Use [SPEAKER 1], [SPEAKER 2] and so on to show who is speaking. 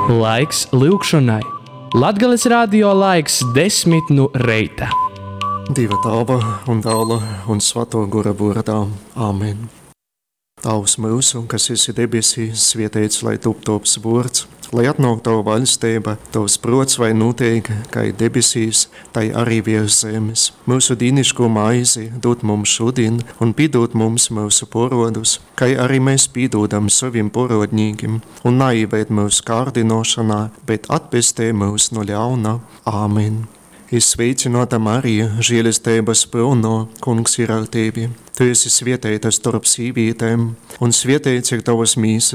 [SPEAKER 1] Laiks lūgšanai. Latgales radio laiks 10 no reita.
[SPEAKER 2] Dieva Tēva un Dēla un Svētā gara vārdā. Āmen. Tavs mūsu, kas esi debesīs, svētīts lai top tavs vārds, lai atnāk tava valstība, tavs prots vai notiek, kā debesīs, tai arī virs zemes. Mūsu dīniško maizi dod mums šodien un piedod mums mūsu porodus, kā arī mēs piedodam saviem porodņīgiem, un neieved mūsu kārdinošanā, bet atpestī mūs no ļauna. Āmen. Es sveicināta Marija, žēlestības pilno, Kungs ir ar tevi. Tu esi svētīta starp sīvītēm, un svētīts ir tavas mīsas